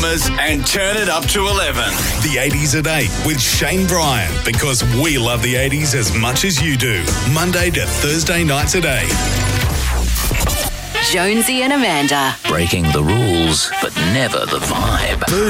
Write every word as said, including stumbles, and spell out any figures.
And turn it up to eleven. The eighties at eight with Shane Bryan, because we love the eighties as much as you do. Monday to Thursday nights at eight. Jonesy and Amanda. Breaking the rules, but never the vibe.